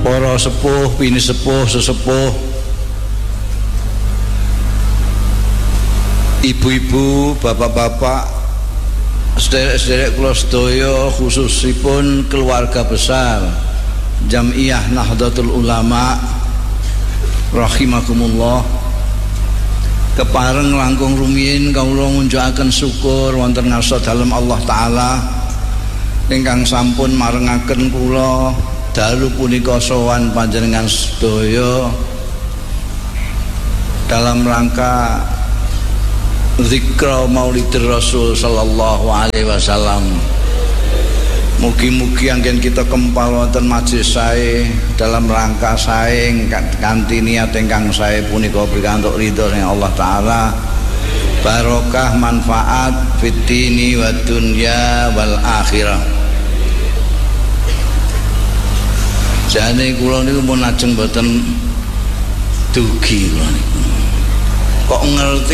para sepuh, bini sepuh, sesepuh, ibu-ibu, bapak-bapak, sederek-sederek kula sedaya, khususipun keluarga besar Jam'iyah Nahdlatul Ulama rahimakumullah, kepareng langkung rumiyin kawula ngunjukaken syukur wonten ngarsa dalem Allah taala ingkang sampun marengaken kula dalu punika sowan panjenengan sedaya dalam rangka zikra Maulidir Rasul sallallahu alaihi wasallam. Mugi-mugi anggen kita kempal wonten majelis sae dalam rangka sae kanthi niat ingkang sae punika pikantuk ridho ing Allah taala, barokah manfaat fid dini wad dunya wal akhirah. Jane kula niku mun ajeng mboten dugi kula niku. Kok ngerti